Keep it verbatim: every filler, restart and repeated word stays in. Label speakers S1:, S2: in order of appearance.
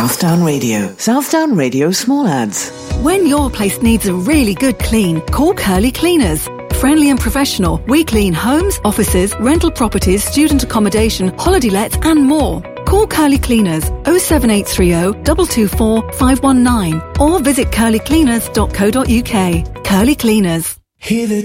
S1: Southdown Radio. Southdown Radio Small Ads.
S2: When your place needs a really good clean, call Curly Cleaners. Friendly and professional, we clean homes, offices, rental properties, student accommodation, holiday lets and more. Call Curly Cleaners oh seven eight three oh, two two four, five one nine or visit curly cleaners dot co dot uk. Curly Cleaners.
S3: Hear the